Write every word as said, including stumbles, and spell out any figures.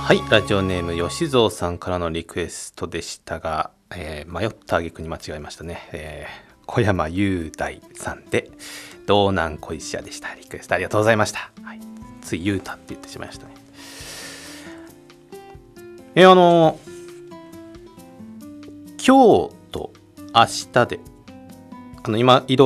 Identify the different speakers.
Speaker 1: はい、ラジオネーム吉蔵さんからのリクエストでしたが、えー迷った挙句に間違えましたね、えー小山雄大さんで道南小石屋でした。リクエストありがとうございました。はい、つい雄太って言ってしまいましたね。えーあの今日と明日であの今移動